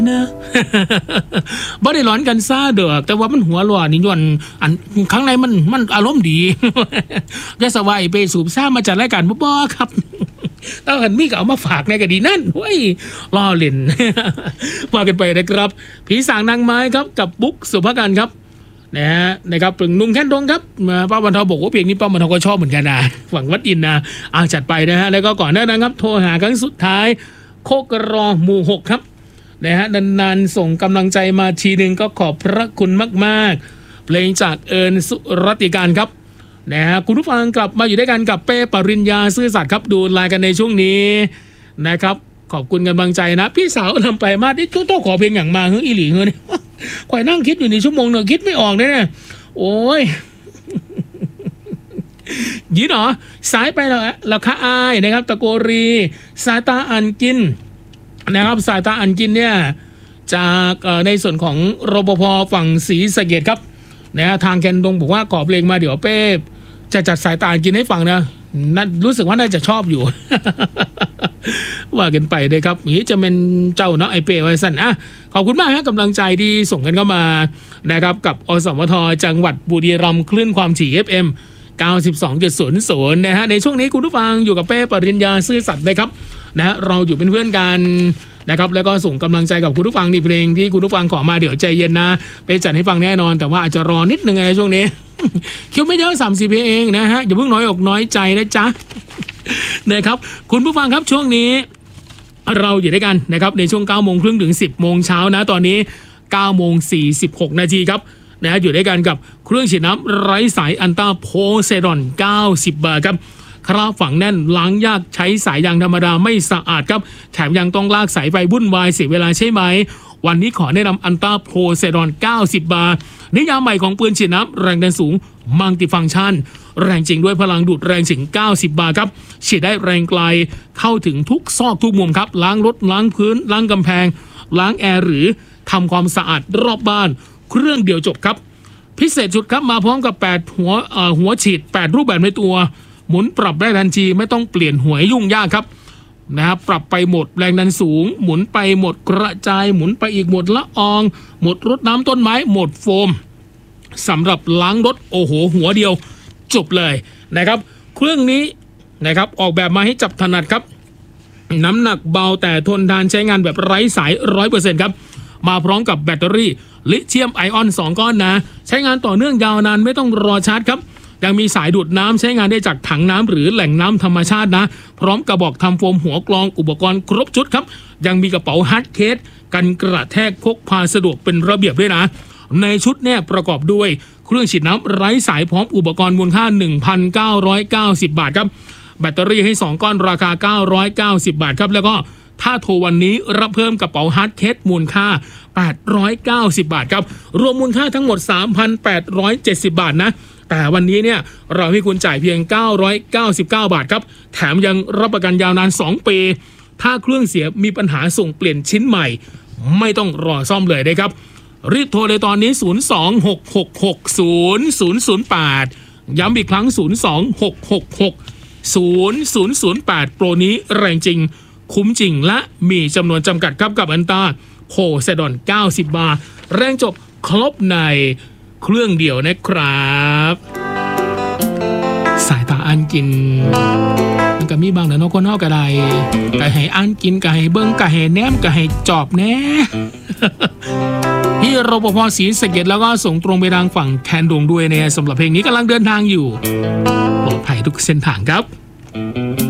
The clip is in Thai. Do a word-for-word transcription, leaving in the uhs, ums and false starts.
นะบ่ได้ร้อนกันซ่าเด้อแต่ว่ามันหัวร้อนนี่ย้อนอันข้างในมันมันอารมณ์ดีจะสวายไปสูบซ่ามาจัดรายการบ่บ่ครับต้องหันมีก็เอามาฝากในก็ดีนั่นเฮ้ยล้อเล่นว่ากันไปนะครับผีสางนางไม้ครับกับบุ๊กสุภการครับนะฮะนะครับปึงนุ่มแค่นดงครับป้าบรรทอบอกว่าเพลงนี้ป้าบรรทอก็ชอบเหมือนกันนะหวังวัดอินนะเอาจัดไปนะฮะแล้วก็ก่อนหน้านั้นครับโทรหาครั้งสุดท้ายโคกรอหมู่หกครับนะฮะนานๆส่งกำลังใจมาทีหนึ่งก็ขอบพระคุณมากๆเพลงจากเอิญสุรติการครับนะฮะคุณผู้ฟังกลับมาอยู่ด้วยกันกับเป้ปริญญาซื่อสัตย์ครับดูไลน์กันในช่วงนี้นะครับขอบคุณกำลังใจนะพี่สาวนำไปมาที่ต้องขอเพลงอย่างมาเฮ้ยอีหลีเฮ้ยนี่ข่อยนั่งคิดอยู่ในชั่วโมงหนึ่งคิดไม่ออกเลยเนี่ยโอ้ยยีหนอสายไปแล้วแล้วค่ะอายนะครับตะโกรีสายตาอันกินนะครับสายตาอันกินเนี่ยจากในส่วนของรปภฝั่งศรีสะเกษครับนะทางแคนดงบอกว่าขอเพลงมาเดี๋ยวเป้จะจัดสายตาอันกินให้ฟังนะนั่นรู้สึกว่าน่าจะชอบอยู่ ว่ากันไปเลยครับนี้จะเป็นเจ้าเนาะไอเป้ไว้สั้นอ่ะขอบคุณมากฮะกำลังใจที่ส่งกันเข้ามานะครับกับอสมทจังหวัดบุรีรัมย์คลื่นความถี่ เอฟ เอ็ม เก้าสิบสองจุดศูนย์ศูนย์ นะฮะในช่วงนี้คุณผู้ฟังอยู่กับเป้ปริญญาซื่อสัตย์นะครับนะฮะเราอยู่เป็นเพื่อนกันนะครับแล้วก็ส่งกำลังใจกับคุณผู้ฟังในเพลงที่คุณผู้ฟังขอมาเดี๋ยวใจเย็นนะไปจัดให้ฟังแน่นอนแต่ว่าอาจจะรอนิดนึงในช่วงนี้คิวไม่เยอะสามสิบเพลงเองนะฮะอย่าเพิ่งน้อยอกน้อยใจนะจ๊ะนะครับคุณผู้ฟังครับช่วงนี้เราอยู่ด้วยกันนะครับในช่วงเก้าโมงครึ่งถึงสิบโมงเช้านะตอนนี้เก้าโมงสี่สิบหกนาทีครับนะฮะอยู่ด้วยกันกับเครื่องฉีดน้ำไร้สายอันต้าโพไซดอนเก้าสิบบาทครับคราบฝังแน่นล้างยากใช้สายยางธรรมดาไม่สะอาดครับแถมยังต้องลากสายไฟวุ่นวายเสียเวลาใช่ไหมวันนี้ขอแนะนำอันต้าโพไซดอนเก้าสิบบาทนิยามใหม่ของปืนฉีดน้ำแรงดันสูงมัลติฟังก์ชันแรงจริงด้วยพลังดูดแรงถึงเก้าสิบบาทครับฉีดได้แรงไกลเข้าถึงทุกซอกทุกมุมครับล้างรถล้างพื้นล้างกำแพงล้างแอร์หรือทำความสะอาดรอบบ้านเครื่องเดียวจบครับพิเศษสุดครับมาพร้อมกับแปดหัวเอ่อหัวฉีดแปดรูปแบบในตัวหมุนปรับได้ทันทีไม่ต้องเปลี่ยนหัวยุ่งยากครับนะครับปรับไปหมดแรงดันสูงหมุนไปหมดกระจายหมุนไปอีกหมดละอองหมดรดน้ำต้นไม้หมดโฟมสำหรับล้างรถโอ้โหหัวเดียวจบเลยนะครับเครื่องนี้นะครับออกแบบมาให้จับถนัดครับน้ำหนักเบาแต่ทนทานใช้งานแบบไร้สาย ร้อยเปอร์เซ็นต์ ครับมาพร้อมกับแบตเตอรี่ลิเธียมไอออนสองก้อนนะใช้งานต่อเนื่องยาวนานไม่ต้องรอชาร์จครับยังมีสายดูดน้ำใช้งานได้จากถังน้ำหรือแหล่งน้ำธรรมชาตินะพร้อมกระบอกทำโฟมหัวกรองอุปกรณ์ครบชุดครับยังมีกระเป๋าฮาร์ดเคสกันกระแทกพกพาสะดวกเป็นระเบียบด้วยนะในชุดเนี่ยประกอบด้วยเครื่องฉีดน้ำไร้สายพร้อมอุปกรณ์มูลค่า หนึ่งพันเก้าร้อยเก้าสิบ บาทครับแบตเตอรี่ให้สองก้อนราคาเก้าร้อยเก้าสิบบาทครับแล้วก็ถ้าโทรวันนี้รับเพิ่มกระเป๋าฮาร์ดเคสมูลค่าแปดร้อยเก้าสิบบาทครับรวมมูลค่าทั้งหมด สามพันแปดร้อยเจ็ดสิบ บาทนะแต่วันนี้เนี่ยเราให้คุณจ่ายเพียงเก้าร้อยเก้าสิบเก้าบาทครับแถมยังรับประกันยาวนานสองปีถ้าเครื่องเสียมีปัญหาส่งเปลี่ยนชิ้นใหม่ไม่ต้องรอซ่อมเลยนะครับรีบโทรเลยตอนนี้ศูนย์ สอง หก หก หก ศูนย์ ศูนย์ ศูนย์ แปดย้ำอีกครั้งศูนย์ สอง หก หก หก ศูนย์ ศูนย์ ศูนย์ แปดโปรนี้แรงจริงคุ้มจริงและมีจำนวนจำกัดครับกับอันต้าโพไซดอนเก้าสิบบาทแรงจบครบในเครื่องเดียวนะครับสายตาอันกินมันก็มีบางแต่นกคนเฮาก็ได้ก็ให้อันกินก็ให้เบิ่งก็ให้แนมก็ให้จอบแน่ ที่รปภศรีสะเกษแล้วก็ส่งตรงไปทางฝั่งแคนดงด้วยเนี่ยสำหรับเพลงนี้กำลังเดินทางอยู่ปลอดภัยทุกเส้นทางครับ